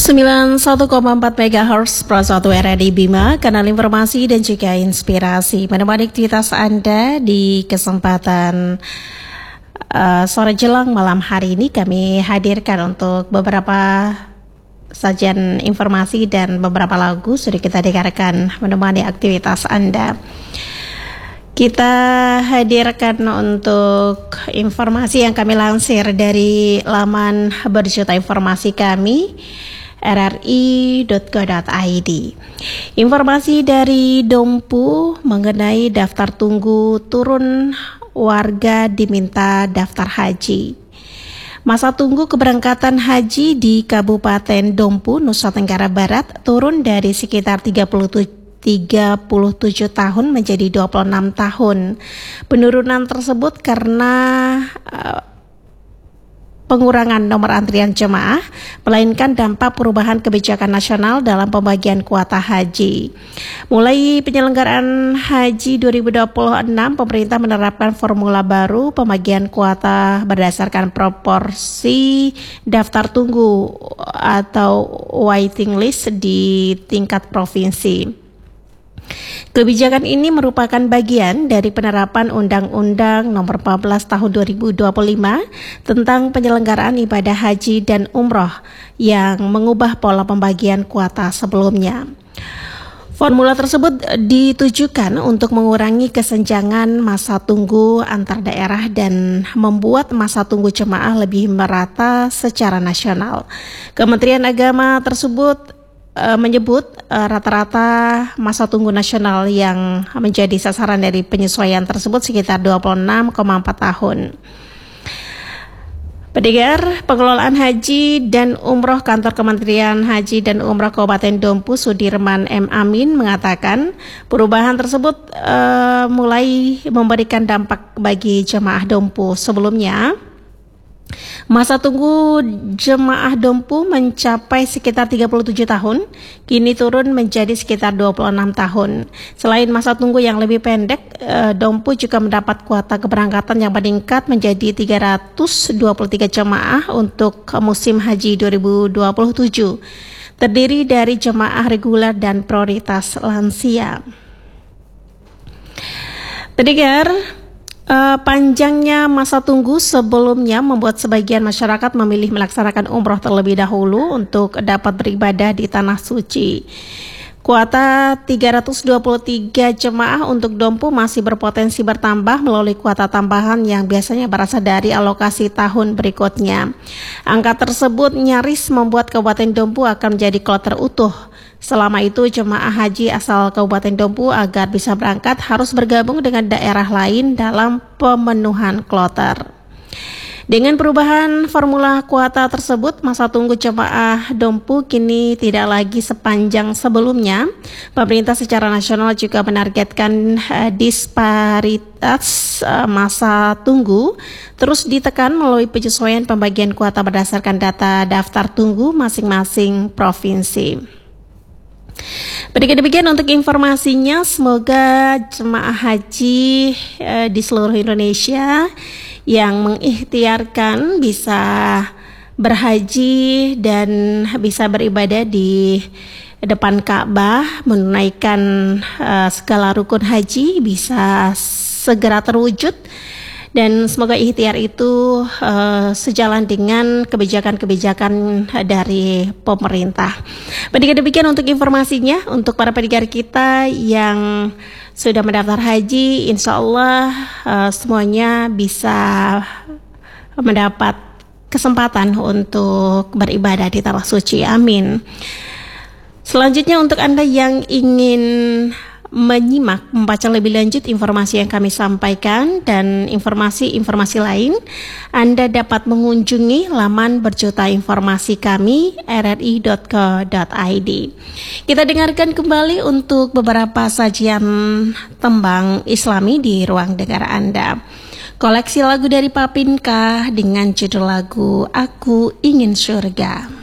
91,4 MHz Pro 1 RRI Bima, kanal informasi dan juga inspirasi. Menemani aktivitas Anda di kesempatan sore jelang malam hari ini, kami hadirkan untuk beberapa sajian informasi dan beberapa lagu sudah kita dengarkan menemani aktivitas Anda. Kita hadirkan untuk informasi yang kami lansir dari laman berjuta informasi kami rri.co.id. Informasi dari Dompu mengenai daftar tunggu turun, warga diminta daftar haji. Masa tunggu keberangkatan haji di Kabupaten Dompu, Nusa Tenggara Barat turun dari sekitar 37 tahun menjadi 26 tahun. Penurunan tersebut karena pengurangan nomor antrian jemaah, melainkan dampak perubahan kebijakan nasional dalam pembagian kuota haji. Mulai penyelenggaraan haji 2026, pemerintah menerapkan formula baru pembagian kuota berdasarkan proporsi daftar tunggu atau waiting list di tingkat provinsi. Kebijakan ini merupakan bagian dari penerapan Undang-Undang Nomor 14 Tahun 2025 tentang penyelenggaraan ibadah haji dan umroh yang mengubah pola pembagian kuota sebelumnya. Formula tersebut ditujukan untuk mengurangi kesenjangan masa tunggu antar daerah dan membuat masa tunggu jemaah lebih merata secara nasional. Kementerian Agama tersebut menyebut rata-rata masa tunggu nasional yang menjadi sasaran dari penyesuaian tersebut sekitar 26,4 tahun. Pendengar, pengelolaan haji dan umroh kantor Kementerian Haji dan Umroh Kabupaten Dompu Sudirman M. Amin mengatakan perubahan tersebut mulai memberikan dampak bagi jemaah Dompu. Sebelumnya masa tunggu jemaah Dompu mencapai sekitar 37 tahun, kini turun menjadi sekitar 26 tahun. Selain masa tunggu yang lebih pendek, Dompu juga mendapat kuota keberangkatan yang meningkat menjadi 323 jemaah untuk musim haji 2027. Terdiri dari jemaah reguler dan prioritas lansia. Pendengar, panjangnya masa tunggu sebelumnya membuat sebagian masyarakat memilih melaksanakan umroh terlebih dahulu untuk dapat beribadah di Tanah Suci. Kuota 323 jemaah untuk Dompu masih berpotensi bertambah melalui kuota tambahan yang biasanya berasal dari alokasi tahun berikutnya. Angka tersebut nyaris membuat Kabupaten Dompu akan menjadi kloter utuh. Selama itu, jemaah haji asal Kabupaten Dompu agar bisa berangkat harus bergabung dengan daerah lain dalam pemenuhan kloter. Dengan perubahan formula kuota tersebut, masa tunggu jemaah Dompu kini tidak lagi sepanjang sebelumnya. Pemerintah secara nasional juga menargetkan disparitas masa tunggu terus ditekan melalui penyesuaian pembagian kuota berdasarkan data daftar tunggu masing-masing provinsi. Demikian untuk informasinya, semoga jemaah haji di seluruh Indonesia yang mengikhtiarkan bisa berhaji dan bisa beribadah di depan Ka'bah, menunaikan segala rukun haji bisa segera terwujud. Dan semoga ikhtiar itu sejalan dengan kebijakan-kebijakan dari pemerintah. Demikian untuk informasinya. Untuk para pendengar kita yang sudah mendaftar haji, insya Allah semuanya bisa mendapat kesempatan untuk beribadah di Tanah Suci. Amin. Selanjutnya untuk Anda yang ingin menyimak, membaca lebih lanjut informasi yang kami sampaikan dan informasi-informasi lain, Anda dapat mengunjungi laman berjuta informasi kami rri.co.id. Kita dengarkan kembali untuk beberapa sajian tembang Islami di ruang dengar Anda. Koleksi lagu dari Papinka dengan judul lagu Aku Ingin Surga.